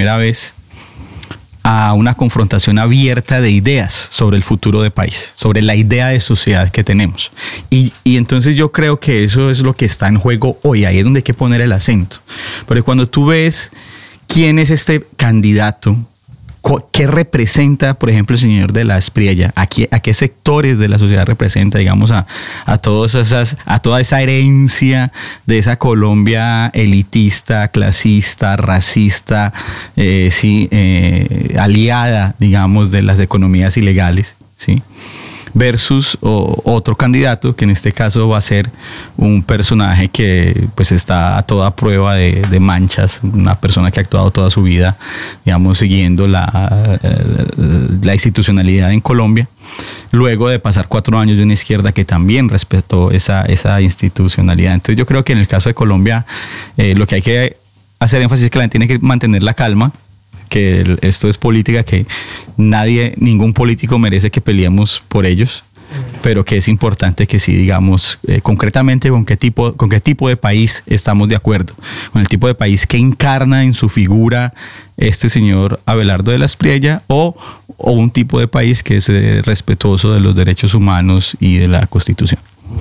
primera vez a una confrontación abierta de ideas sobre el futuro del país, sobre la idea de sociedad que tenemos. Y entonces yo creo que eso es lo que está en juego hoy, ahí es donde hay que poner el acento. Porque cuando tú ves quién es este candidato, ¿qué representa, por ejemplo, el señor de la Espriella? ¿A qué sectores de la sociedad representa, digamos, a toda esa herencia de esa Colombia elitista, clasista, racista, aliada, digamos, de las economías ilegales, ¿sí? Versus otro candidato que en este caso va a ser un personaje que pues está a toda prueba de manchas, una persona que ha actuado toda su vida, digamos, siguiendo la institucionalidad en Colombia, luego de pasar 4 años de una izquierda que también respetó esa institucionalidad. Entonces yo creo que en el caso de Colombia lo que hay que hacer énfasis es que la gente tiene que mantener la calma, que esto es política, que ningún político merece que peleemos por ellos, pero que es importante que sí digamos concretamente con qué tipo de país estamos de acuerdo, con el tipo de país que encarna en su figura este señor Abelardo de la Espriella, o un tipo de país que es respetuoso de los derechos humanos y de la Constitución.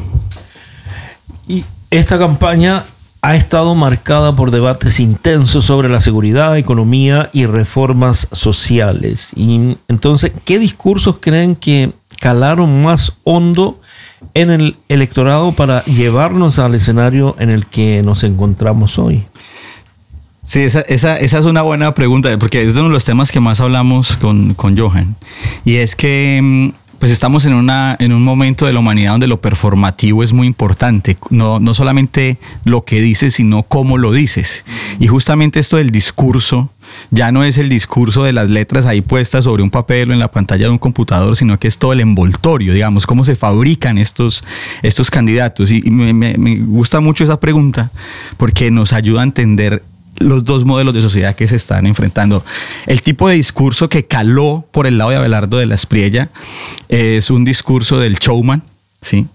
Y esta campaña ha estado marcada por debates intensos sobre la seguridad, economía y reformas sociales. Y entonces, ¿qué discursos creen que calaron más hondo en el electorado para llevarnos al escenario en el que nos encontramos hoy? Sí, esa es una buena pregunta, porque es uno de los temas que más hablamos con Johan. Y es que pues estamos en un momento de la humanidad donde lo performativo es muy importante. No solamente lo que dices, sino cómo lo dices. Y justamente esto del discurso ya no es el discurso de las letras ahí puestas sobre un papel o en la pantalla de un computador, sino que es todo el envoltorio, digamos, cómo se fabrican estos candidatos. Y me gusta mucho esa pregunta porque nos ayuda a entender los dos modelos de sociedad que se están enfrentando. El tipo de discurso que caló por el lado de Abelardo de la Espriella es un discurso del showman, ¿sí?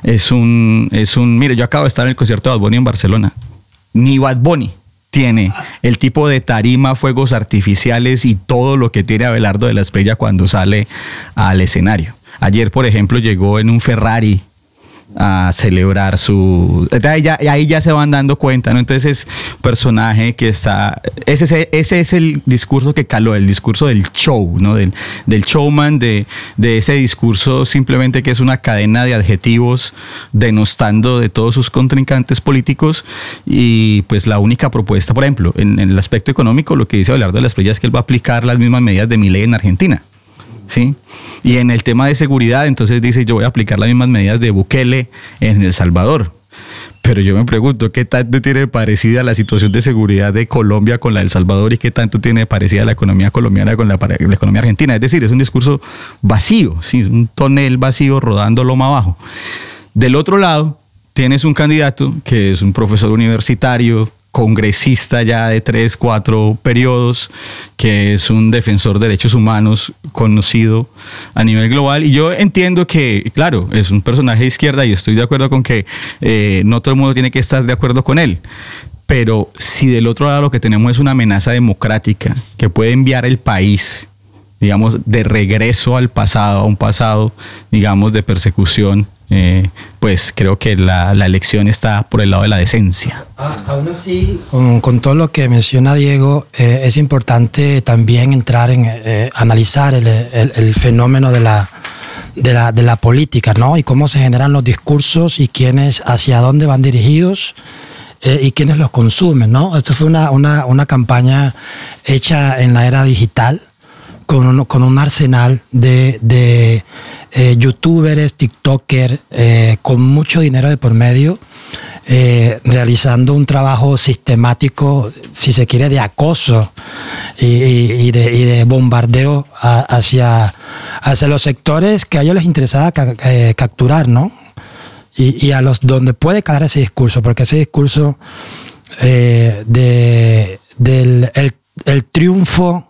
Mire, yo acabo de estar en el concierto de Bad Bunny en Barcelona. Ni Bad Bunny tiene el tipo de tarima, fuegos artificiales y todo lo que tiene Abelardo de la Espriella cuando sale al escenario. Ayer, por ejemplo, llegó en un Ferrari a celebrar ahí ya se van dando cuenta, ¿no? Entonces es un personaje que está, ese es el discurso que caló, el discurso del show, ¿no? Del showman, de ese discurso simplemente que es una cadena de adjetivos denostando de todos sus contrincantes políticos. Y pues la única propuesta, por ejemplo, en el aspecto económico, lo que dice Abelardo de la Espriella es que él va a aplicar las mismas medidas de Milei en Argentina, ¿sí? Y en el tema de seguridad, entonces dice, yo voy a aplicar las mismas medidas de Bukele en El Salvador. Pero yo me pregunto, ¿qué tanto tiene parecida la situación de seguridad de Colombia con la de El Salvador y qué tanto tiene parecida la economía colombiana con la economía argentina? Es decir, es un discurso vacío, ¿sí? Un tonel vacío rodando loma abajo. Del otro lado, tienes un candidato que es un profesor universitario, congresista ya de 3, 4 periodos, que es un defensor de derechos humanos conocido a nivel global. Y yo entiendo que, claro, es un personaje de izquierda y estoy de acuerdo con que no todo el mundo tiene que estar de acuerdo con él. Pero si del otro lado lo que tenemos es una amenaza democrática que puede enviar el país, digamos, de regreso al pasado, a un pasado, digamos, de persecución, pues creo que la elección está por el lado de la decencia. Aún así, con todo lo que menciona Diego, es importante también entrar en analizar el fenómeno de la política, ¿no? Y cómo se generan los discursos y quiénes, hacia dónde van dirigidos y quiénes los consumen, ¿no? Esto fue una campaña hecha en la era digital, con un arsenal de youtubers, tiktokers, con mucho dinero de por medio, realizando un trabajo sistemático, si se quiere, de acoso y de bombardeo hacia los sectores que a ellos les interesaba capturar, ¿no? Y a los donde puede calar ese discurso, porque ese discurso del triunfo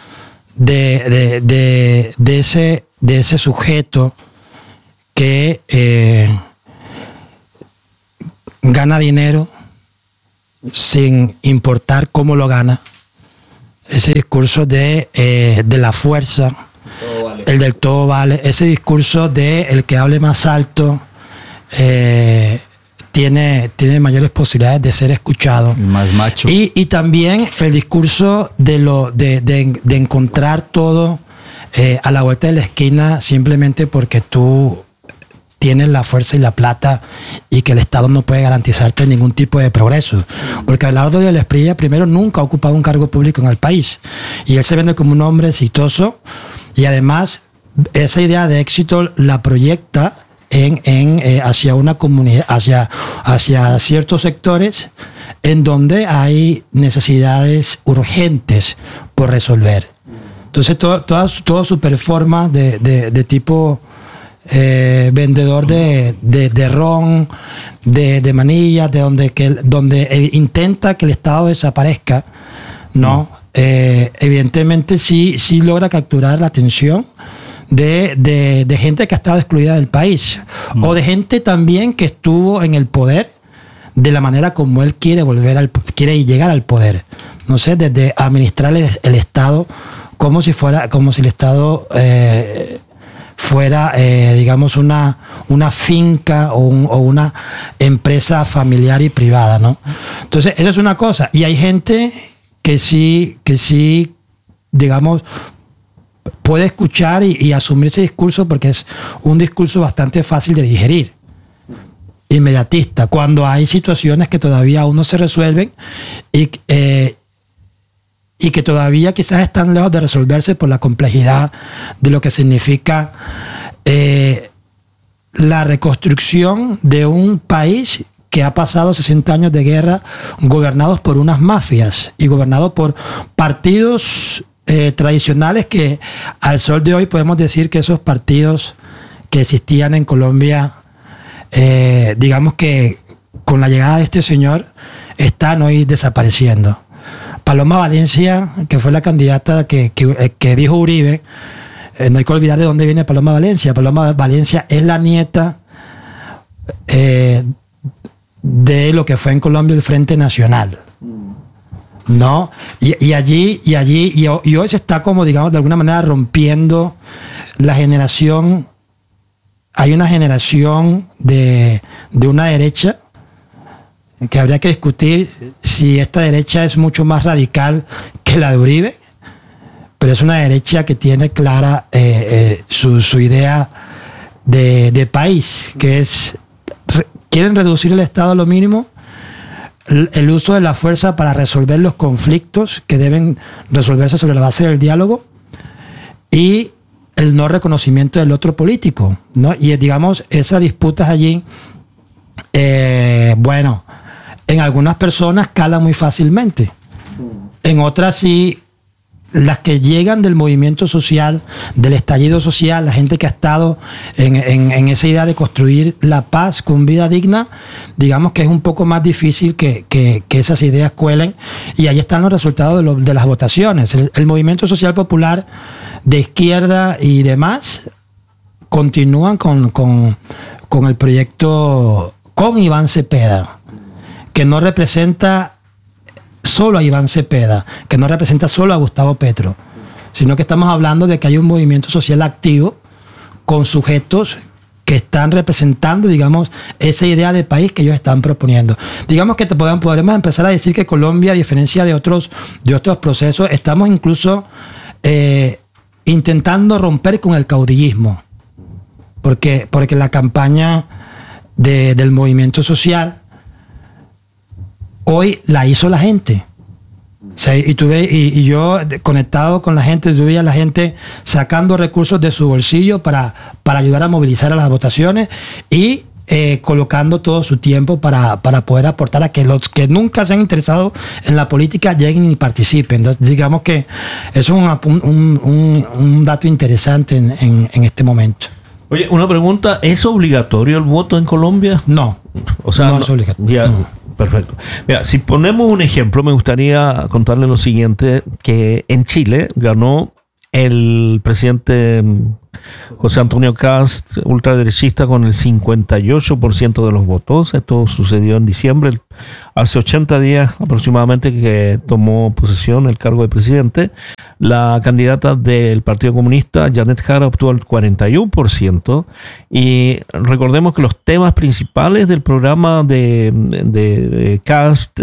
de ese sujeto que gana dinero sin importar cómo lo gana, ese discurso de la fuerza, vale. El del todo vale, ese discurso de el que hable más alto tiene mayores posibilidades de ser escuchado. El más macho. Y también el discurso de encontrar todo a la vuelta de la esquina simplemente porque tú tienes la fuerza y la plata y que el Estado no puede garantizarte ningún tipo de progreso. Porque Abelardo Díaz Espriella primero nunca ha ocupado un cargo público en el país y él se vende como un hombre exitoso y además esa idea de éxito la proyecta hacia una comunidad, hacia ciertos sectores en donde hay necesidades urgentes por resolver. Entonces toda su performance de tipo vendedor de ron, de manillas, donde intenta que el Estado desaparezca, ¿no? Evidentemente sí logra capturar la atención de gente que ha estado excluida del país, o de gente también que estuvo en el poder de la manera como él quiere llegar al poder. No sé, desde administrar el Estado como si el Estado fuera, digamos, una finca o una empresa familiar y privada, ¿no? Entonces, eso es una cosa. Y hay gente que sí, digamos, puede escuchar y asumir ese discurso porque es un discurso bastante fácil de digerir, inmediatista, cuando hay situaciones que todavía aún no se resuelven y que todavía quizás están lejos de resolverse por la complejidad de lo que significa la reconstrucción de un país que ha pasado 60 años de guerra gobernados por unas mafias y gobernados por partidos tradicionales que al sol de hoy podemos decir que esos partidos que existían en Colombia, digamos que con la llegada de este señor están hoy desapareciendo. Paloma Valencia, que fue la candidata que dijo Uribe, no hay que olvidar de dónde viene Paloma Valencia. Paloma Valencia es la nieta de lo que fue en Colombia el Frente Nacional, ¿no? Y hoy se está como, digamos, de alguna manera rompiendo la generación. Hay una generación de una derecha que habría que discutir si esta derecha es mucho más radical que la de Uribe, pero es una derecha que tiene clara su idea de país, que es, quieren reducir el Estado a lo mínimo, el uso de la fuerza para resolver los conflictos que deben resolverse sobre la base del diálogo y el no reconocimiento del otro político, ¿no? Y digamos, esas disputas allí, bueno, en algunas personas calan muy fácilmente. En otras sí, las que llegan del movimiento social, del estallido social, la gente que ha estado en esa idea de construir la paz con vida digna, digamos que es un poco más difícil que esas ideas cuelen. Y ahí están los resultados de las votaciones. El movimiento social popular de izquierda y demás continúan con el proyecto con Iván Cepeda, que no representa solo a Iván Cepeda, que no representa solo a Gustavo Petro, sino que estamos hablando de que hay un movimiento social activo con sujetos que están representando, digamos, esa idea de país que ellos están proponiendo. Digamos que podremos empezar a decir que Colombia, a diferencia de otros procesos, estamos incluso intentando romper con el caudillismo, porque la campaña del movimiento social hoy la hizo la gente. O sea, y yo conectado con la gente, yo veía a la gente sacando recursos de su bolsillo para ayudar a movilizar a las votaciones y colocando todo su tiempo para poder aportar a que los que nunca se han interesado en la política lleguen y participen. Entonces, digamos que eso es un dato interesante en este momento. Oye, una pregunta, ¿es obligatorio el voto en Colombia? No. O sea, no es obligatorio. Ya, no. Perfecto. Mira, si ponemos un ejemplo, me gustaría contarle lo siguiente, que en Chile ganó el presidente José Antonio Kast, ultraderechista, con el 58% de los votos. Esto sucedió en diciembre, hace 80 días aproximadamente que tomó posesión el cargo de presidente. La candidata del Partido Comunista, Janet Jara, obtuvo el 41%. Y recordemos que los temas principales del programa de Kast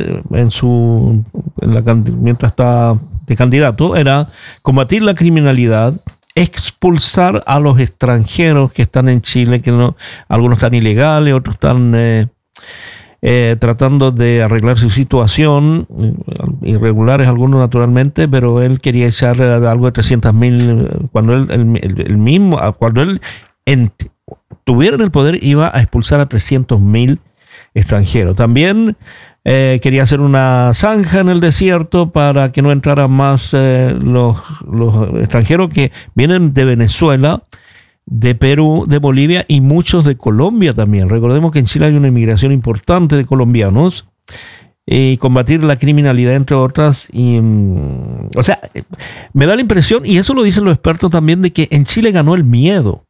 mientras está de candidato era combatir la criminalidad, expulsar a los extranjeros que están en Chile, algunos están ilegales, otros están tratando de arreglar su situación, irregulares algunos naturalmente, pero él quería echar algo de 300.000, cuando él tuviera el poder iba a expulsar a 300.000 extranjeros. También quería hacer una zanja en el desierto para que no entraran más los extranjeros que vienen de Venezuela, de Perú, de Bolivia y muchos de Colombia también. Recordemos que en Chile hay una inmigración importante de colombianos, y combatir la criminalidad, entre otras. O sea, me da la impresión, y eso lo dicen los expertos también, de que en Chile ganó el miedo.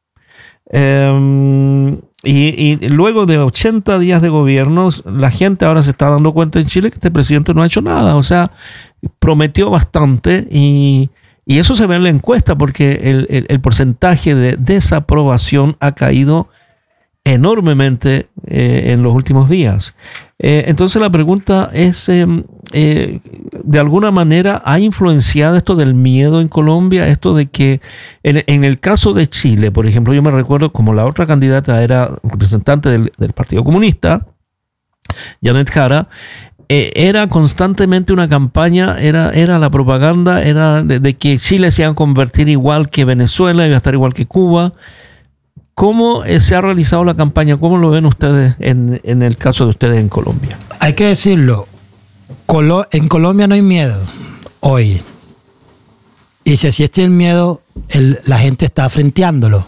Y luego de 80 días de gobiernos, la gente ahora se está dando cuenta en Chile que este presidente no ha hecho nada. O sea, prometió bastante, y eso se ve en la encuesta, porque el porcentaje de desaprobación ha caído enormemente en los últimos días. Entonces la pregunta es, de alguna manera ha influenciado esto del miedo en Colombia, esto de que en el caso de Chile, por ejemplo, yo me recuerdo como la otra candidata era representante del Partido Comunista, Janet Jara, era constantemente una campaña, era la propaganda, era de que Chile se iba a convertir igual que Venezuela, iba a estar igual que Cuba. ¿Cómo se ha realizado la campaña? ¿Cómo lo ven ustedes en el caso de ustedes en Colombia? Hay que decirlo, en Colombia no hay miedo hoy. Y si existe el miedo, la gente está frenteándolo.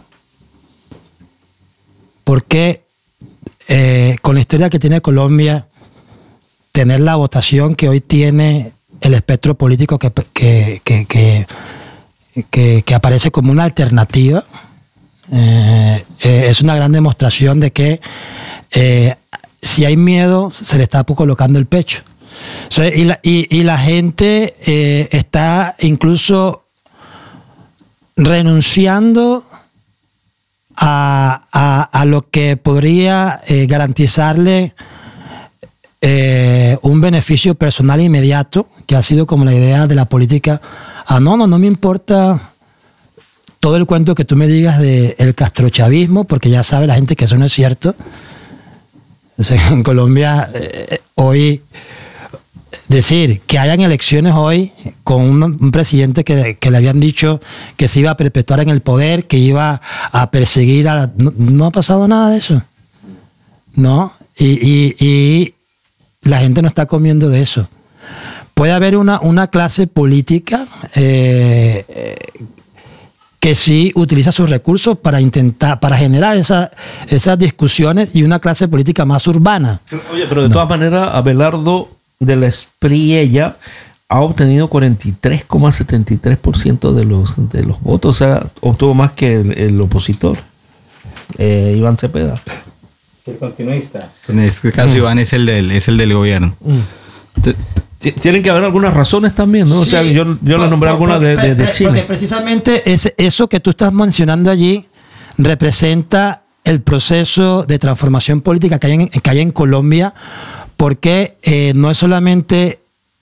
Porque con la historia que tiene Colombia, tener la votación que hoy tiene el espectro político que aparece como una alternativa, es una gran demostración de que si hay miedo, se le está colocando el pecho. O sea, y la gente está incluso renunciando a lo que podría garantizarle un beneficio personal inmediato, que ha sido como la idea de la política. No me importa todo el cuento que tú me digas del castrochavismo, porque ya sabe la gente que eso no es cierto. O sea, en Colombia hoy, decir que hayan elecciones hoy con un presidente que le habían dicho que se iba a perpetuar en el poder, que iba a perseguir no ha pasado nada de eso. ¿No? Y la gente no está comiendo de eso. Puede haber una clase política que sí utiliza sus recursos para generar esas discusiones, y una clase política más urbana. Oye, pero de todas maneras, Abelardo de la Espriella ha obtenido 43,73% de los votos, o sea, obtuvo más que el opositor, Iván Cepeda. El continuista. En este caso, Iván es el del gobierno. Tienen que haber algunas razones también, ¿no? Sí, o sea, yo les nombré algunas de Chile. Porque precisamente eso que tú estás mencionando allí representa el proceso de transformación política que hay en Colombia, porque no es solamente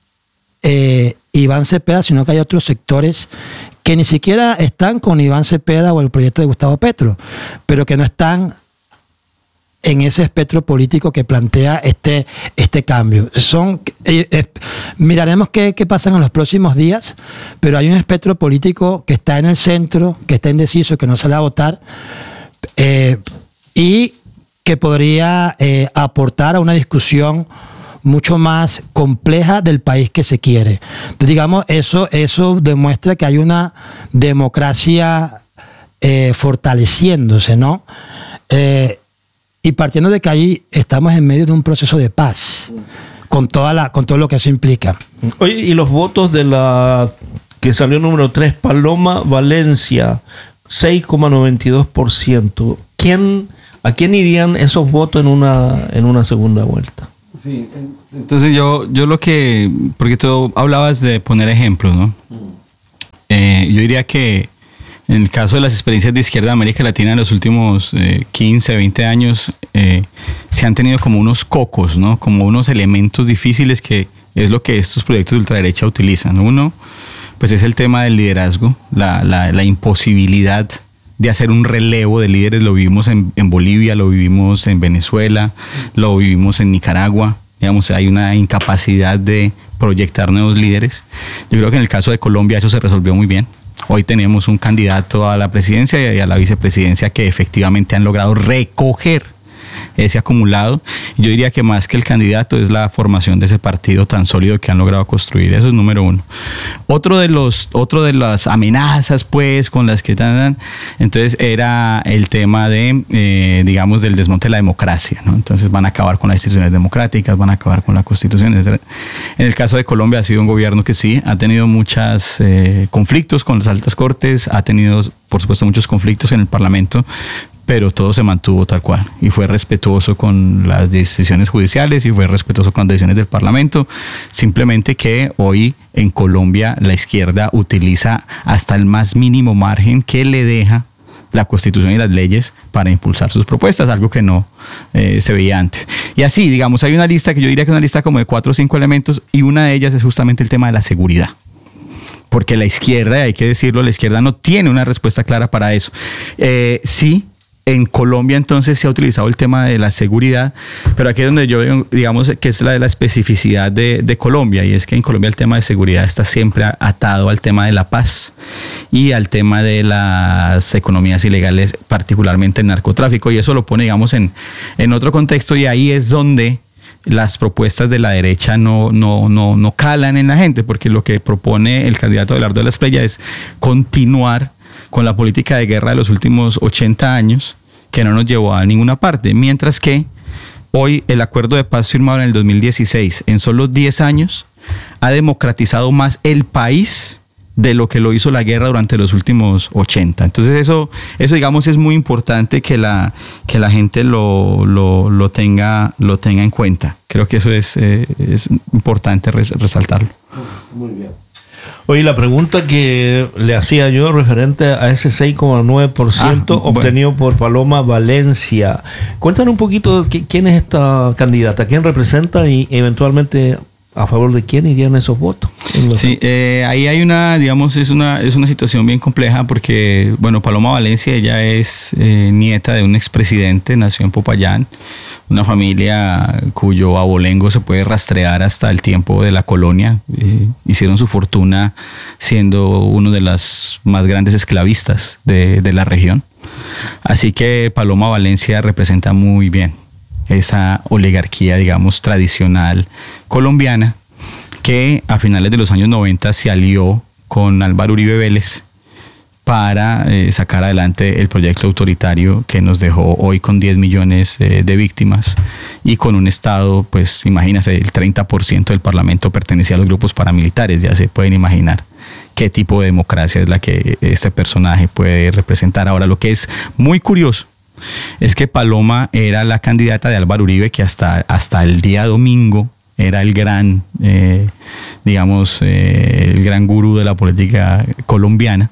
Iván Cepeda, sino que hay otros sectores que ni siquiera están con Iván Cepeda o el proyecto de Gustavo Petro, pero que no están en ese espectro político que plantea este cambio. Miraremos qué pasa en los próximos días, pero hay un espectro político que está en el centro, que está indeciso, que no sale a votar, y que podría aportar a una discusión mucho más compleja del país que se quiere. Entonces, digamos, eso demuestra que hay una democracia fortaleciéndose, ¿no? Y partiendo de que ahí estamos en medio de un proceso de paz, con todo lo que eso implica. Oye, y los votos de la que salió número 3, Paloma Valencia, 6,92%. ¿A quién irían esos votos en una segunda vuelta? Sí, entonces yo lo que, porque tú hablabas de poner ejemplos, ¿no? Yo diría que en el caso de las experiencias de izquierda de América Latina en los últimos 15, 20 años, se han tenido como unos cocos, ¿no? Como unos elementos difíciles que es lo que estos proyectos de ultraderecha utilizan. Uno, pues es el tema del liderazgo, la imposibilidad de hacer un relevo de líderes. Lo vivimos en Bolivia, lo vivimos en Venezuela, lo vivimos en Nicaragua. Digamos, hay una incapacidad de proyectar nuevos líderes. Yo creo que en el caso de Colombia eso se resolvió muy bien. Hoy tenemos un candidato a la presidencia y a la vicepresidencia que efectivamente han logrado recoger ese acumulado. Yo diría que más que el candidato es la formación de ese partido tan sólido que han logrado construir. Eso es número uno. Otro de las amenazas, pues, con las que están, entonces era el tema de, digamos, del desmonte de la democracia, ¿no? Entonces van a acabar con las instituciones democráticas, van a acabar con la Constitución, etc. En el caso de Colombia ha sido un gobierno que sí ha tenido muchos conflictos con las altas cortes, ha tenido, por supuesto, muchos conflictos en el Parlamento, pero todo se mantuvo tal cual y fue respetuoso con las decisiones judiciales y fue respetuoso con las decisiones del Parlamento. Simplemente que hoy en Colombia la izquierda utiliza hasta el más mínimo margen que le deja la Constitución y las leyes para impulsar sus propuestas, algo que no se veía antes. Y así, digamos, hay una lista que yo diría que es una lista como de 4 o 5 elementos y una de ellas es justamente el tema de la seguridad. Porque la izquierda, y hay que decirlo, la izquierda no tiene una respuesta clara para eso. Sí, en Colombia entonces se ha utilizado el tema de la seguridad, pero aquí es donde yo veo, digamos, que es la de la especificidad de Colombia, y es que en Colombia el tema de seguridad está siempre atado al tema de la paz y al tema de las economías ilegales, particularmente el narcotráfico, y eso lo pone, digamos, en otro contexto, y ahí es donde las propuestas de la derecha no calan en la gente, porque lo que propone el candidato Abelardo de la Espriella es continuar con la política de guerra de los últimos 80 años, que no nos llevó a ninguna parte, mientras que hoy el acuerdo de paz firmado en el 2016, en solo 10 años, ha democratizado más el país de lo que lo hizo la guerra durante los últimos 80. Entonces eso digamos, es muy importante que la gente lo tenga en cuenta. Creo que eso es importante resaltarlo. Muy bien. Oye, la pregunta que le hacía yo referente a ese 6,9% obtenido por Paloma Valencia. Cuéntanos un poquito quién es esta candidata, quién representa y eventualmente a favor de quién irían esos votos. Sí, ahí hay digamos, es una situación bien compleja porque, bueno, Paloma Valencia, ella es nieta de un expresidente, nació en Popayán, una familia cuyo abolengo se puede rastrear hasta el tiempo de la colonia. Hicieron su fortuna siendo uno de las más grandes esclavistas de la región. Así que Paloma Valencia representa muy bien esa oligarquía, digamos, tradicional colombiana, que a finales de los años 90 se alió con Álvaro Uribe Vélez para sacar adelante el proyecto autoritario que nos dejó hoy con 10 millones de víctimas y con un Estado, pues imagínense, el 30% del Parlamento pertenecía a los grupos paramilitares. Ya se pueden imaginar qué tipo de democracia es la que este personaje puede representar. Ahora, lo que es muy curioso es que Paloma era la candidata de Álvaro Uribe, que hasta el día domingo era el gran, digamos, el gran gurú de la política colombiana,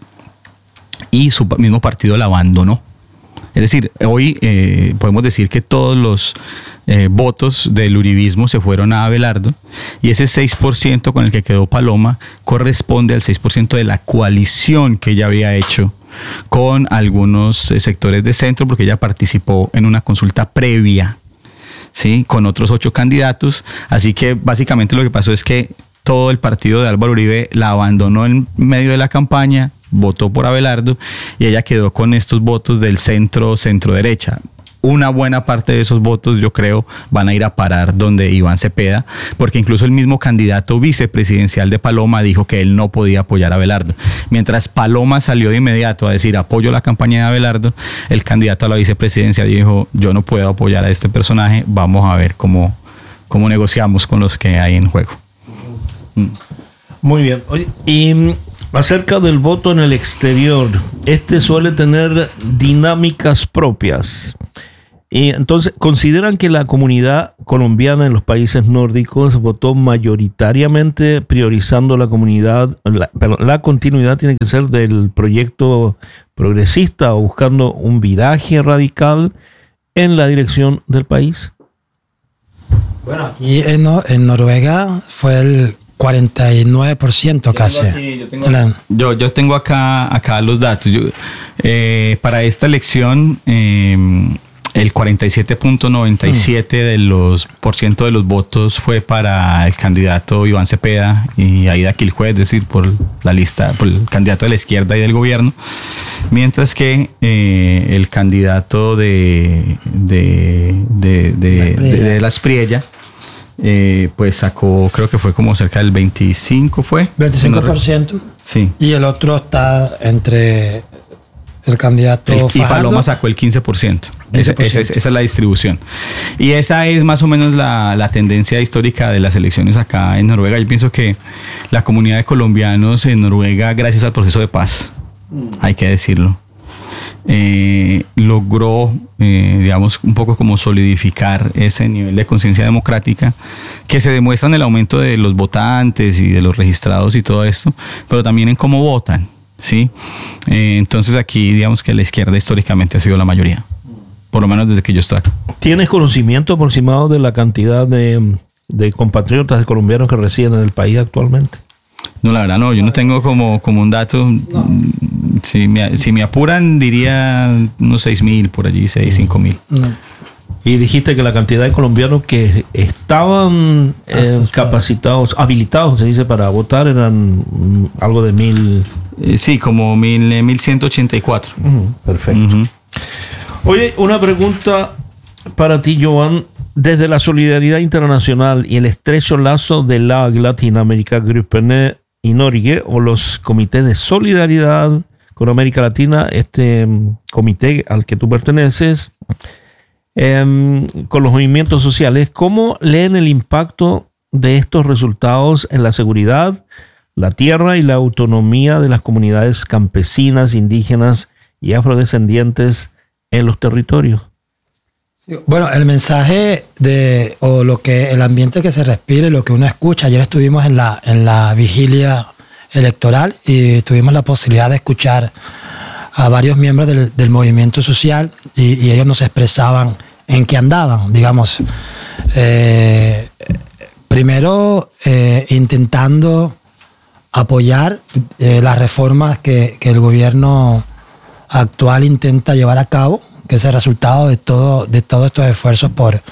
y su mismo partido la abandonó. Es decir, hoy podemos decir que todos los votos del uribismo se fueron a Abelardo, y ese 6% con el que quedó Paloma corresponde al 6% de la coalición que ella había hecho con algunos sectores de centro, porque ella participó en una consulta previa, ¿sí?, con otros 8 candidatos. Así que básicamente lo que pasó es que todo el partido de Álvaro Uribe la abandonó en medio de la campaña, votó por Abelardo, y ella quedó con estos votos del centro-derecha. Una buena parte de esos votos, yo creo, van a ir a parar donde Iván Cepeda, porque incluso el mismo candidato vicepresidencial de Paloma dijo que él no podía apoyar a Abelardo. Mientras Paloma salió de inmediato a decir apoyo la campaña de Abelardo, el candidato a la vicepresidencia dijo: yo no puedo apoyar a este personaje, vamos a ver cómo negociamos con los que hay en juego. Muy bien. Oye, y Acerca del voto en el exterior, este suele tener dinámicas propias. Y entonces, ¿consideran que la comunidad colombiana en los países nórdicos votó mayoritariamente priorizando la continuidad tiene que ser del proyecto progresista o buscando un viraje radical en la dirección del país? Bueno, aquí en Noruega fue el 49% casi. Yo tengo acá los datos. Para esta elección, el 47.97% de los votos fue para el candidato Iván Cepeda y Aida Quiljué, es decir, por el candidato de la izquierda y del gobierno, mientras que el candidato de la Espriella pues sacó, creo que fue como cerca del 25%. Sí. Y el otro está entre el candidato y Paloma sacó el 15%. Esa es la distribución. Y esa es más o menos la tendencia histórica de las elecciones acá en Noruega. Yo pienso que la comunidad de colombianos en Noruega, gracias al proceso de paz, hay que decirlo, logró, digamos, un poco como solidificar ese nivel de conciencia democrática que se demuestra en el aumento de los votantes y de los registrados y todo esto, pero también en cómo votan, ¿sí? Entonces aquí, digamos que la izquierda históricamente ha sido la mayoría, por lo menos desde que yo estoy acá. ¿Tienes conocimiento aproximado de la cantidad de compatriotas de colombianos que residen en el país actualmente? No, la verdad no, yo no tengo como un dato. No. Si me apuran, diría unos 6.000 por allí, 5.000. No. Y dijiste que la cantidad de colombianos que estaban capacitados, habilitados, se dice, para votar, eran algo de 1.000. Sí, como 1.184. Perfecto. Oye, una pregunta para ti, Johan. Desde la solidaridad internacional y el estrecho lazo de la Latinoamérica-Gruppene y Norge, o los comités de solidaridad con América Latina, este comité al que tú perteneces, con los movimientos sociales, ¿cómo leen el impacto de estos resultados en la seguridad, la tierra y la autonomía de las comunidades campesinas, indígenas y afrodescendientes en los territorios? Bueno, el mensaje el ambiente que se respire, lo que uno escucha. Ayer estuvimos en la vigilia electoral y tuvimos la posibilidad de escuchar a varios miembros del movimiento social y ellos nos expresaban en qué andaban, digamos. Primero, intentando apoyar las reformas que el gobierno actual intenta llevar a cabo, que es el resultado de todos estos esfuerzos por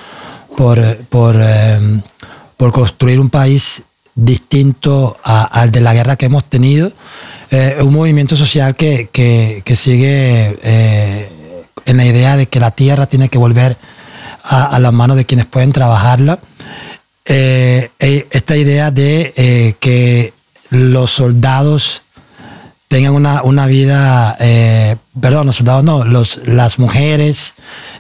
construir un país distinto al de la guerra que hemos tenido. Un movimiento social que sigue en la idea de que la tierra tiene que volver a las manos de quienes pueden trabajarla. Esta idea de que los soldados tengan una vida, los soldados no, las mujeres,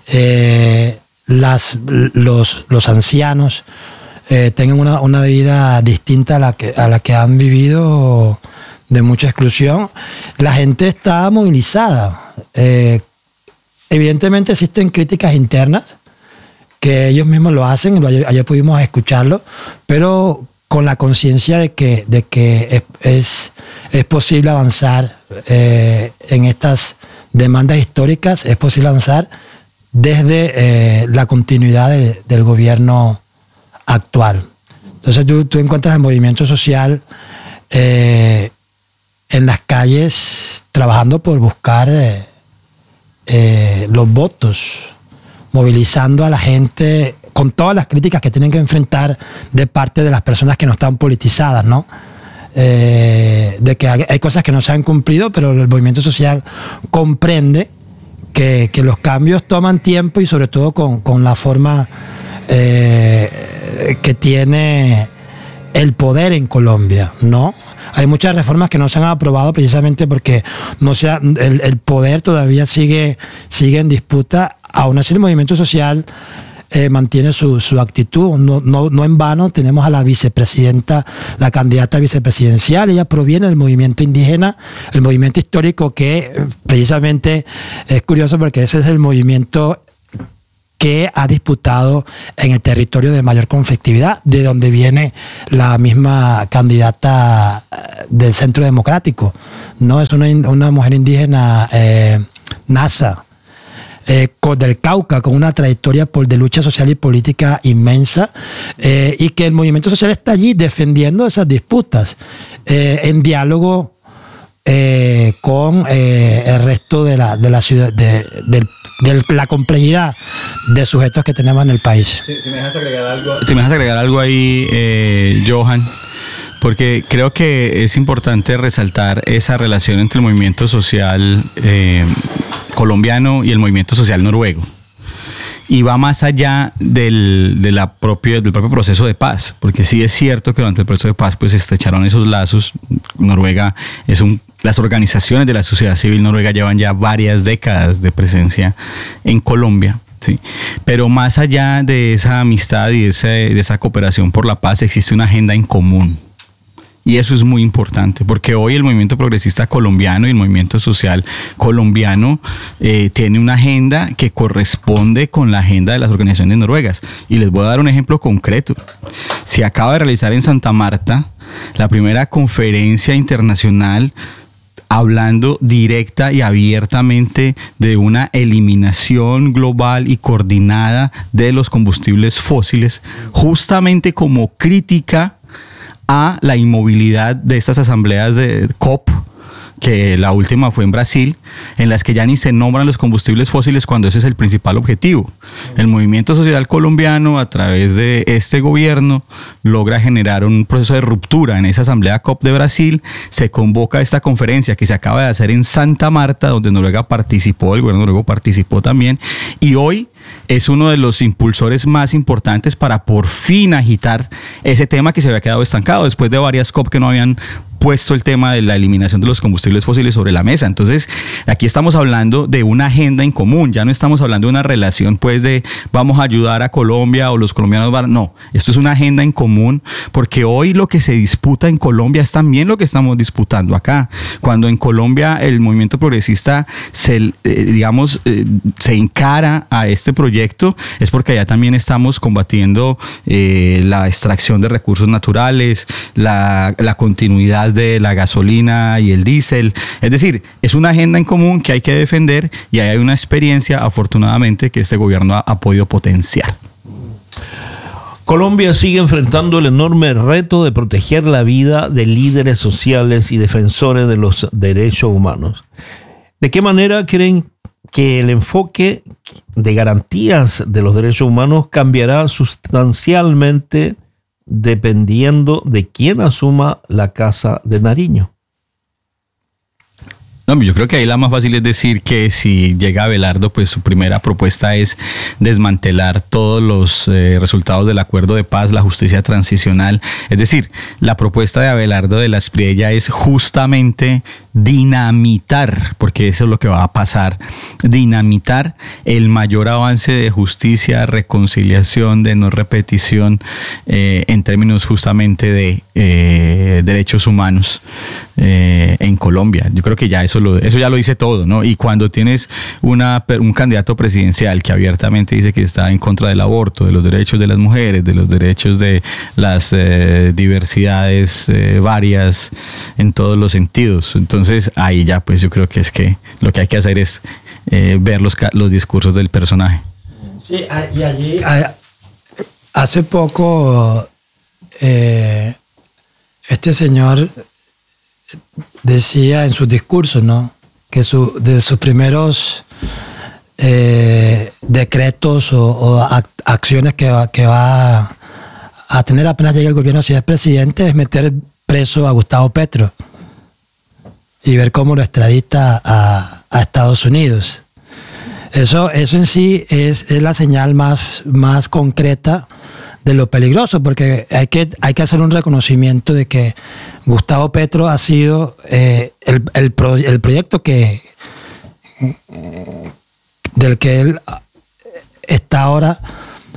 los ancianos tengan una vida distinta a la que han vivido, de mucha exclusión. La gente está movilizada. Evidentemente existen críticas internas que ellos mismos lo hacen, ayer pudimos escucharlo, pero con la conciencia de que es posible avanzar en estas demandas históricas, es posible avanzar desde la continuidad del gobierno actual. Entonces tú encuentras el movimiento social en las calles trabajando por buscar los votos, movilizando a la gente con todas las críticas que tienen que enfrentar de parte de las personas que no están politizadas, ¿no? De que hay cosas que no se han cumplido, pero el movimiento social comprende que los cambios toman tiempo y sobre todo con la forma que tiene el poder en Colombia, ¿no? Hay muchas reformas que no se han aprobado precisamente porque el poder todavía sigue en disputa. Aún así el movimiento social mantiene su actitud. No en vano tenemos a la vicepresidenta, la candidata vicepresidencial. Ella proviene del movimiento indígena, el movimiento histórico que precisamente es curioso porque ese es el movimiento que ha disputado en el territorio de mayor conflictividad, de donde viene la misma candidata del Centro Democrático. No es una mujer indígena, Nasa, del Cauca, con una trayectoria de lucha social y política inmensa, y que el movimiento social está allí defendiendo esas disputas en diálogo con el resto de la ciudad, de la complejidad de sujetos que tenemos en el país. Si me dejas agregar algo ahí, Johan, porque creo que es importante resaltar esa relación entre el movimiento social colombiano y el movimiento social noruego. Y va más allá del propio proceso de paz, porque sí es cierto que durante el proceso de paz pues se estrecharon esos lazos. Noruega las organizaciones de la sociedad civil noruega llevan ya varias décadas de presencia en Colombia, ¿sí? Pero más allá de esa amistad y de esa cooperación por la paz existe una agenda en común. Y eso es muy importante, porque hoy el movimiento progresista colombiano y el movimiento social colombiano tiene una agenda que corresponde con la agenda de las organizaciones noruegas. Y les voy a dar un ejemplo concreto. Se acaba de realizar en Santa Marta la primera conferencia internacional hablando directa y abiertamente de una eliminación global y coordinada de los combustibles fósiles, justamente como crítica a la inmovilidad de estas asambleas de COP, que la última fue en Brasil, en las que ya ni se nombran los combustibles fósiles cuando ese es el principal objetivo. El movimiento social colombiano, a través de este gobierno, logra generar un proceso de ruptura en esa asamblea COP de Brasil. Se convoca esta conferencia que se acaba de hacer en Santa Marta, donde Noruega participó, el gobierno noruego participó también, y hoy es uno de los impulsores más importantes para por fin agitar ese tema que se había quedado estancado después de varias COP que no habían puesto el tema de la eliminación de los combustibles fósiles sobre la mesa. Entonces, aquí estamos hablando de una agenda en común, ya no estamos hablando de una relación pues de vamos a ayudar a Colombia o los colombianos van, no, esto es una agenda en común, porque hoy lo que se disputa en Colombia es también lo que estamos disputando acá. Cuando en Colombia el movimiento progresista se encara a este proyecto, es porque allá también estamos combatiendo la extracción de recursos naturales, la continuidad de la gasolina y el diésel. Es decir, es una agenda en común que hay que defender, y ahí hay una experiencia, afortunadamente, que este gobierno ha podido potenciar. Colombia sigue enfrentando el enorme reto de proteger la vida de líderes sociales y defensores de los derechos humanos. ¿De qué manera creen que el enfoque de garantías de los derechos humanos cambiará sustancialmente dependiendo de quién asuma la Casa de Nariño? No, yo creo que ahí la más fácil es decir que si llega Abelardo, pues su primera propuesta es desmantelar todos los resultados del acuerdo de paz, la justicia transicional. Es decir, la propuesta de Abelardo de la Espriella es justamente dinamitar, porque eso es lo que va a pasar, dinamitar el mayor avance de justicia, reconciliación, de no repetición, en términos justamente de derechos humanos en Colombia. Yo creo que ya eso ya lo dice todo, ¿no? Y cuando tienes un candidato presidencial que abiertamente dice que está en contra del aborto, de los derechos de las mujeres, de los derechos de las diversidades varias en todos los sentidos, entonces ahí ya pues yo creo que es que lo que hay que hacer es ver los discursos del personaje. Sí, y allí hace poco este señor decía en sus discursos, ¿no?, que de sus primeros decretos o acciones que va a tener apenas llegue el gobierno si es presidente es meter preso a Gustavo Petro y ver cómo lo extradita a Estados Unidos. Eso en sí es la señal más concreta de lo peligroso, porque hay que hacer un reconocimiento de que Gustavo Petro ha sido el proyecto del que él está ahora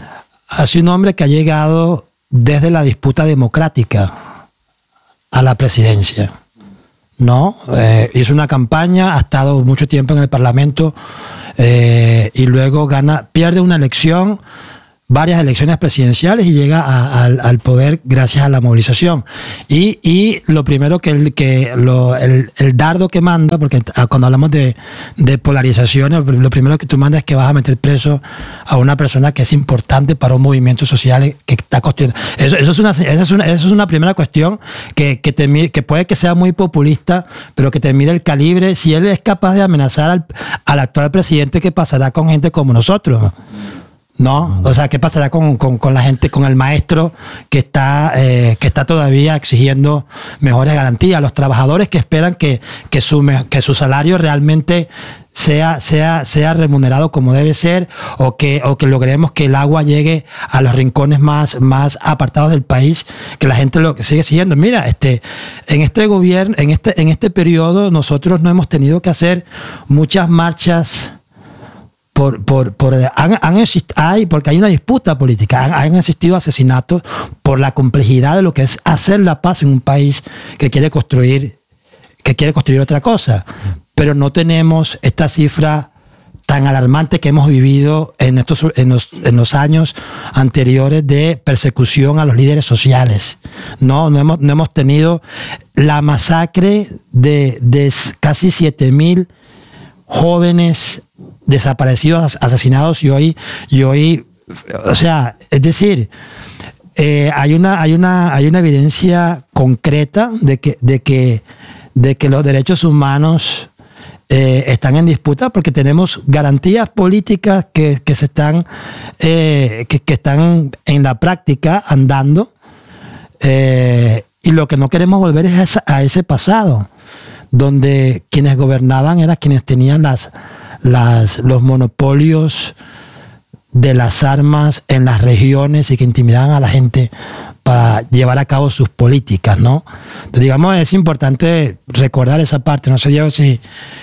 ha sido un hombre que ha llegado desde la disputa democrática a la presidencia, ¿no? Hizo una campaña, ha estado mucho tiempo en el Parlamento y luego pierde una elección, varias elecciones presidenciales y llega al poder gracias a la movilización. Y lo primero el dardo que manda, porque cuando hablamos de polarización, lo primero que tú mandas es que vas a meter preso a una persona que es importante para un movimiento social que está construyendo. Eso es una primera cuestión que puede que sea muy populista, pero que te mide el calibre. Si él es capaz de amenazar al actual presidente, ¿qué pasará con gente como nosotros? ¿No? O sea, ¿qué pasará con la gente, con el maestro que está todavía exigiendo mejores garantías? Los trabajadores que esperan que su salario realmente sea remunerado como debe ser, o que logremos que el agua llegue a los rincones más apartados del país, que la gente lo sigue siguiendo. Mira, en este gobierno, en este periodo, nosotros no hemos tenido que hacer muchas marchas porque hay una disputa política, han existido asesinatos por la complejidad de lo que es hacer la paz en un país que quiere construir otra cosa, pero no tenemos esta cifra tan alarmante que hemos vivido en los años anteriores de persecución a los líderes sociales. No hemos tenido la masacre de casi 7,000 jóvenes desaparecidos, asesinados, y hoy, o sea, es decir, hay una evidencia concreta de que los derechos humanos están en disputa, porque tenemos garantías políticas que están en la práctica andando, y lo que no queremos volver es a ese pasado donde quienes gobernaban eran quienes tenían los monopolios de las armas en las regiones y que intimidaban a la gente para llevar a cabo sus políticas, ¿no? Entonces, digamos, es importante recordar esa parte. No sé, Diego, si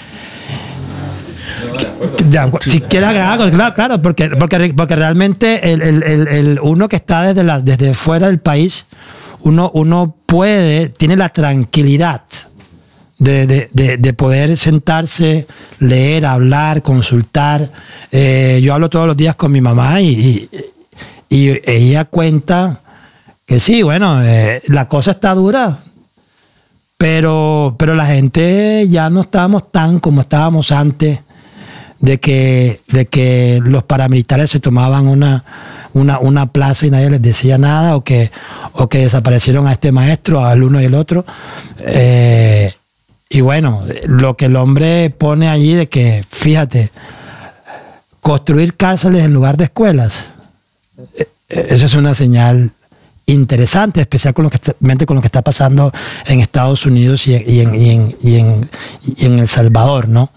quiere agregar algo. Claro, porque realmente el uno que está desde fuera del país, uno tiene la tranquilidad de poder sentarse, leer, hablar, consultar. Yo hablo todos los días con mi mamá y ella cuenta que sí, bueno, la cosa está dura, pero la gente ya no estábamos tan como estábamos antes, de que los paramilitares se tomaban una plaza y nadie les decía nada, o que desaparecieron a este maestro, al uno y el otro. Y bueno, lo que el hombre pone allí de que, fíjate, construir cárceles en lugar de escuelas, eso es una señal interesante, especial con lo que está pasando en Estados Unidos y en El Salvador, ¿no?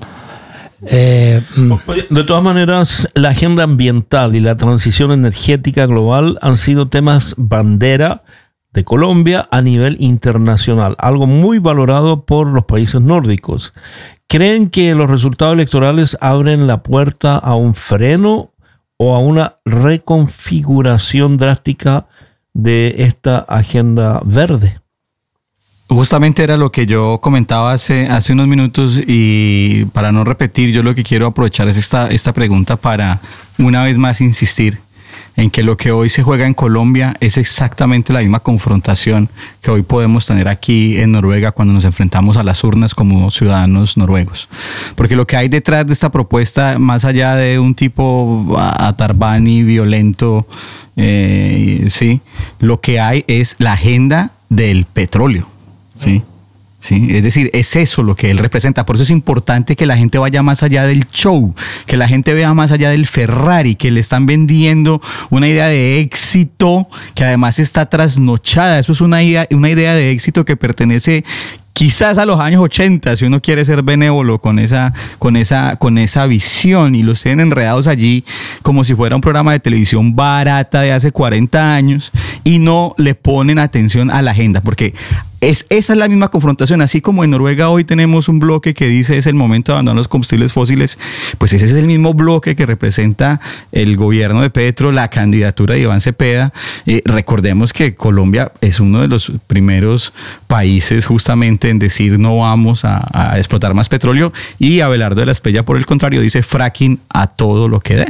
De todas maneras, la agenda ambiental y la transición energética global han sido temas bandera de Colombia a nivel internacional, algo muy valorado por los países nórdicos. ¿Creen que los resultados electorales abren la puerta a un freno o a una reconfiguración drástica de esta agenda verde? Justamente era lo que yo comentaba hace unos minutos, y para no repetir, yo lo que quiero aprovechar es esta pregunta para una vez más insistir en que lo que hoy se juega en Colombia es exactamente la misma confrontación que hoy podemos tener aquí en Noruega cuando nos enfrentamos a las urnas como ciudadanos noruegos. Porque lo que hay detrás de esta propuesta, más allá de un tipo atarbani violento, sí, lo que hay es la agenda del petróleo, ¿sí? Sí, es decir, es eso lo que él representa. Por eso es importante que la gente vaya más allá del show, que la gente vea más allá del Ferrari, que le están vendiendo una idea de éxito que además está trasnochada. Eso es una idea de éxito que pertenece quizás a los años 80, si uno quiere ser benévolo con esa visión, y los tienen enredados allí como si fuera un programa de televisión barata de hace 40 años, y no le ponen atención a la agenda, porque esa es la misma confrontación. Así como en Noruega hoy tenemos un bloque que dice es el momento de abandonar los combustibles fósiles, pues ese es el mismo bloque que representa el gobierno de Petro, la candidatura de Iván Cepeda. Recordemos que Colombia es uno de los primeros países justamente en decir no vamos a explotar más petróleo, y Abelardo de la Espriella, por el contrario, dice fracking a todo lo que dé.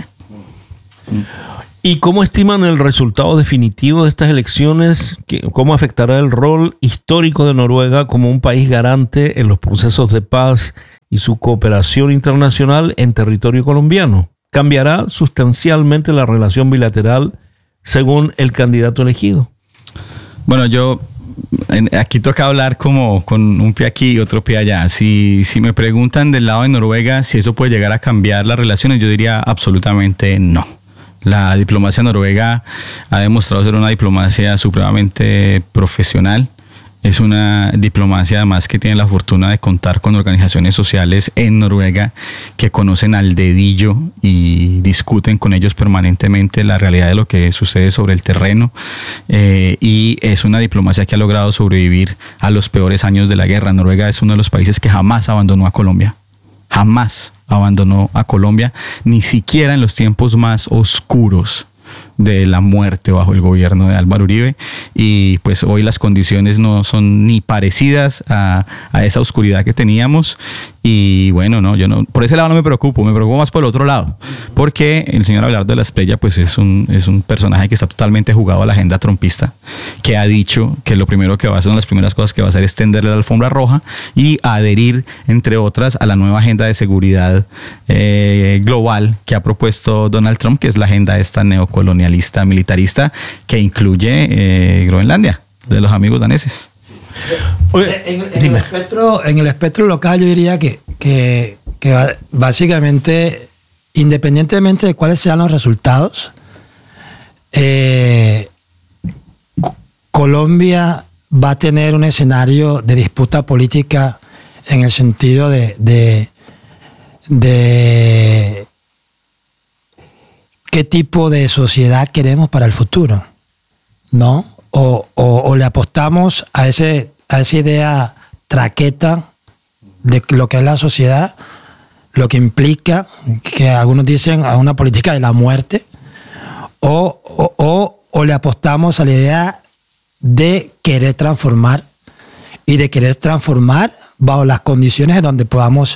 ¿Y cómo estiman el resultado definitivo de estas elecciones? ¿Cómo afectará el rol histórico de Noruega como un país garante en los procesos de paz y su cooperación internacional en territorio colombiano? ¿Cambiará sustancialmente la relación bilateral según el candidato elegido? Bueno, aquí toca hablar como con un pie aquí y otro pie allá. Si me preguntan del lado de Noruega si eso puede llegar a cambiar las relaciones, yo diría absolutamente no. La diplomacia noruega ha demostrado ser una diplomacia supremamente profesional. Es una diplomacia además que tiene la fortuna de contar con organizaciones sociales en Noruega que conocen al dedillo y discuten con ellos permanentemente la realidad de lo que sucede sobre el terreno. Y es una diplomacia que ha logrado sobrevivir a los peores años de la guerra. Noruega es uno de los países que jamás abandonó a Colombia. Jamás abandonó a Colombia, ni siquiera en los tiempos más oscuros de la muerte bajo el gobierno de Álvaro Uribe, y pues hoy las condiciones no son ni parecidas a esa oscuridad que teníamos. Y bueno, no, yo no, por ese lado no me preocupo más por el otro lado, porque el señor Abelardo de la Espriella pues es un personaje que está totalmente jugado a la agenda trumpista, que ha dicho que lo primero que va a hacer, una de las primeras cosas que va a hacer es tenderle la alfombra roja y adherir, entre otras, a la nueva agenda de seguridad global que ha propuesto Donald Trump, que es la agenda esta neocolonialista, militarista, que incluye Groenlandia, de los amigos daneses. En el espectro local yo diría que básicamente, independientemente de cuáles sean los resultados, Colombia va a tener un escenario de disputa política en el sentido de qué tipo de sociedad queremos para el futuro, ¿no? O le apostamos a esa idea traqueta de lo que es la sociedad, lo que implica, que algunos dicen, a una política de la muerte, o le apostamos a la idea de querer transformar, y de querer transformar bajo las condiciones en donde podamos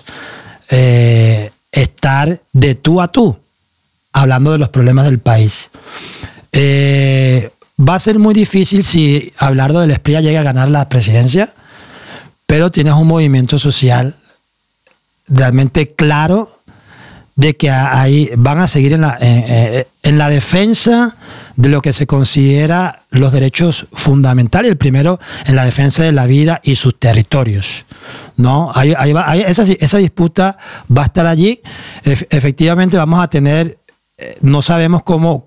estar de tú a tú, hablando de los problemas del país. Va a ser muy difícil si Abelardo de la Espriella llega a ganar la presidencia, pero tienes un movimiento social realmente claro de que ahí van a seguir en la defensa de lo que se considera los derechos fundamentales. El primero, en la defensa de la vida y sus territorios, ¿no? Esa disputa va a estar allí. Efectivamente vamos a tener... No sabemos cómo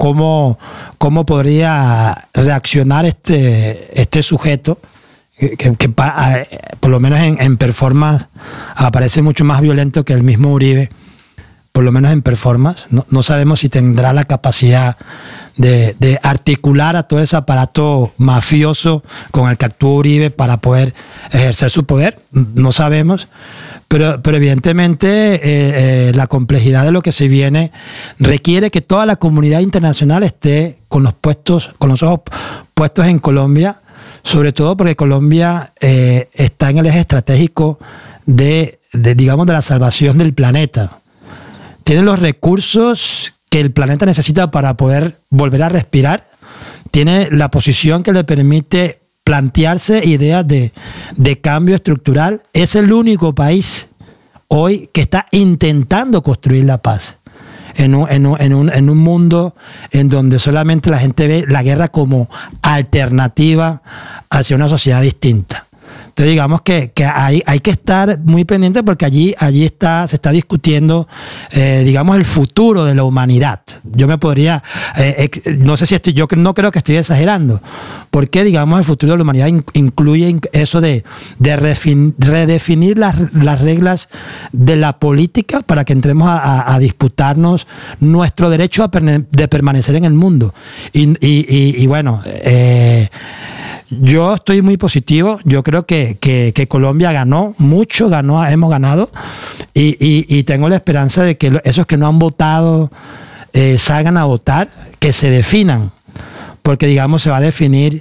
podría reaccionar este sujeto, que por lo menos en performance aparece mucho más violento que el mismo Uribe, por lo menos en performance. No sabemos si tendrá la capacidad de articular a todo ese aparato mafioso con el que actuó Uribe para poder ejercer su poder. No sabemos. Pero evidentemente la complejidad de lo que se viene requiere que toda la comunidad internacional esté con los ojos puestos en Colombia, sobre todo porque Colombia está en el eje estratégico de la salvación del planeta. Tiene los recursos que el planeta necesita para poder volver a respirar. Tiene la posición que le permite plantearse ideas de cambio estructural. Es el único país hoy que está intentando construir la paz en un mundo en donde solamente la gente ve la guerra como alternativa hacia una sociedad distinta. Entonces digamos que hay que estar muy pendiente, porque allí se está discutiendo el futuro de la humanidad. Yo me podría, no sé si yo no creo que estoy exagerando, porque el futuro de la humanidad incluye eso de redefinir las reglas de la política para que entremos a disputarnos nuestro derecho de permanecer en el mundo. Yo estoy muy positivo. Yo creo que Colombia ganó mucho, hemos ganado. Y tengo la esperanza de que esos que no han votado salgan a votar, que se definan. Porque, digamos, se va a definir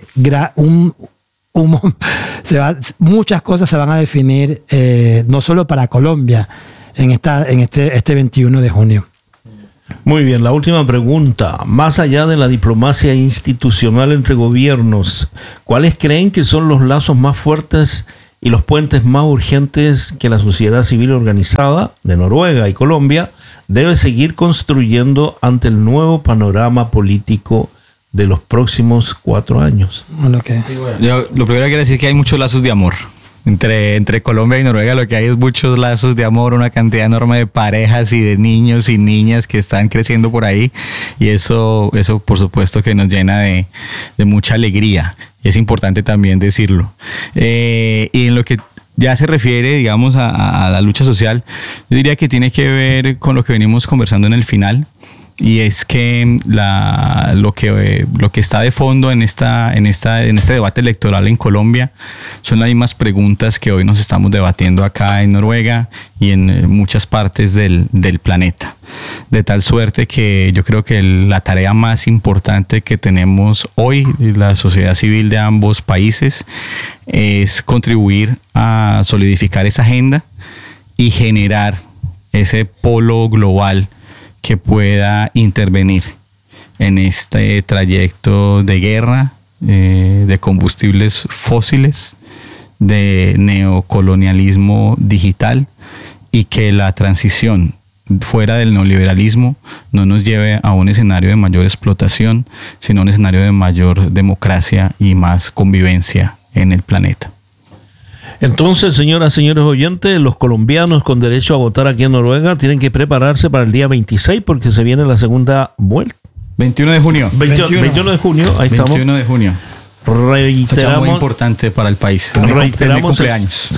muchas cosas se van a definir no solo para Colombia en este 21 de junio. Muy bien, la última pregunta. Más allá de la diplomacia institucional entre gobiernos, ¿cuáles creen que son los lazos más fuertes y los puentes más urgentes que la sociedad civil organizada de Noruega y Colombia debe seguir construyendo ante el nuevo panorama político de los próximos 4 años? Bueno, okay. Yo lo primero que quiero decir es que hay muchos lazos de amor. Entre Colombia y Noruega lo que hay es muchos lazos de amor, una cantidad enorme de parejas y de niños y niñas que están creciendo por ahí, y eso por supuesto que nos llena de mucha alegría. Es importante también decirlo. Y en lo que ya se refiere, digamos, a la lucha social, yo diría que tiene que ver con lo que venimos conversando en el final. Y es que lo que está de fondo en este debate electoral en Colombia son las mismas preguntas que hoy nos estamos debatiendo acá en Noruega y en muchas partes del planeta. De tal suerte que yo creo que la tarea más importante que tenemos hoy, la sociedad civil de ambos países, es contribuir a solidificar esa agenda y generar ese polo global que pueda intervenir en este trayecto de guerra, de combustibles fósiles, de neocolonialismo digital, y que la transición fuera del neoliberalismo no nos lleve a un escenario de mayor explotación, sino a un escenario de mayor democracia y más convivencia en el planeta. Entonces, señoras, señores oyentes, los colombianos con derecho a votar aquí en Noruega tienen que prepararse para el día 26 porque se viene la segunda vuelta. 21 de junio. 21 de junio, ahí 21 estamos. de junio. Fecha muy importante para el país. Reiteramos cumpleaños.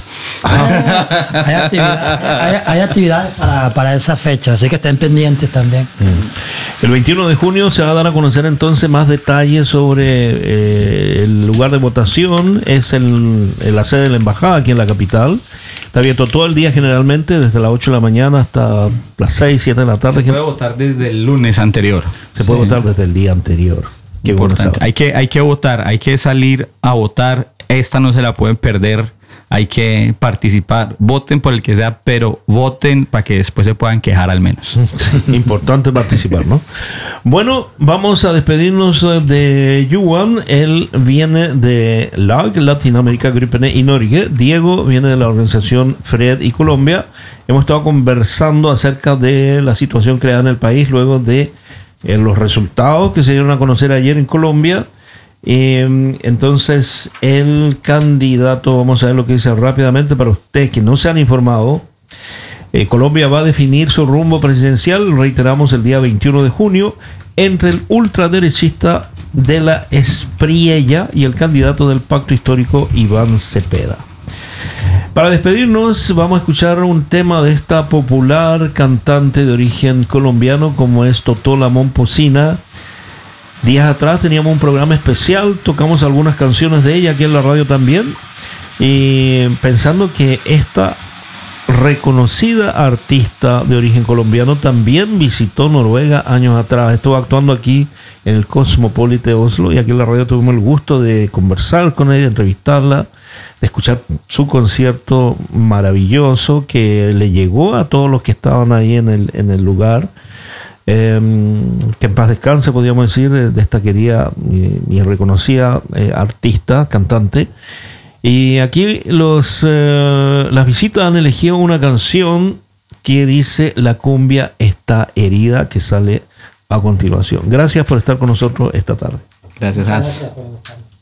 Hay actividades para esa fecha, así que estén pendientes también. El 21 de junio se va a dar a conocer entonces más detalles sobre el lugar de votación. Es la sede de la embajada aquí en la capital. Está abierto todo el día generalmente, desde las 8 de la mañana hasta las 6, 7 de la tarde. Se puede votar desde el lunes anterior. Se puede votar desde el día anterior. Qué importante. Hay que votar, hay que salir a votar. Esta no se la pueden perder. Hay que participar. Voten por el que sea, pero voten para que después se puedan quejar al menos. Importante participar, ¿no? Bueno, vamos a despedirnos de Johan. Él viene de LAG, Latinoamérica Gruppene y Norge. Diego viene de la organización FRED y Colombia. Hemos estado conversando acerca de la situación creada en el país luego de los resultados que se dieron a conocer ayer en Colombia. Entonces el candidato, vamos a ver lo que dice rápidamente para ustedes que no se han informado. Colombia va a definir su rumbo presidencial, reiteramos, el día 21 de junio entre el ultraderechista de la Espriella y el candidato del Pacto Histórico, Iván Cepeda. Para despedirnos vamos a escuchar un tema de esta popular cantante de origen colombiano como es Totola Momposina. Días atrás teníamos un programa especial, tocamos algunas canciones de ella aquí en la radio también, y pensando que esta reconocida artista de origen colombiano también visitó Noruega años atrás. Estuvo actuando aquí en el Cosmopolitan de Oslo y aquí en la radio tuvimos el gusto de conversar con ella, de entrevistarla, de escuchar su concierto maravilloso que le llegó a todos los que estaban ahí en el lugar. Que en paz descanse, podríamos decir, de esta querida y reconocida artista, cantante. Y aquí las visitas han elegido una canción que dice La cumbia está herida, que sale a continuación. Gracias por estar con nosotros esta tarde. Gracias.